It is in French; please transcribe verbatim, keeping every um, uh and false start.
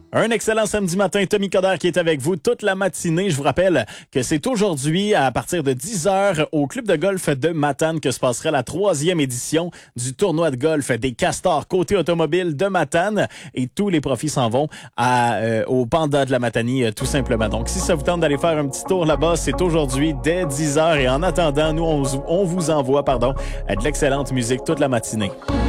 Un excellent samedi matin, Tommy Coderre qui est avec vous toute la matinée. Je vous rappelle que c'est aujourd'hui à partir de dix heures au club de golf de Matane que se passera la troisième édition du tournoi de golf des Castors côté automobile de Matane et tous les profits s'en vont à, euh, au Panda de la Matanie euh, tout simplement. Donc si ça vous tente d'aller faire un petit tour là-bas, c'est aujourd'hui dès dix heures et en attendant, nous on, on vous envoie pardon, de l'excellente musique toute la matinée.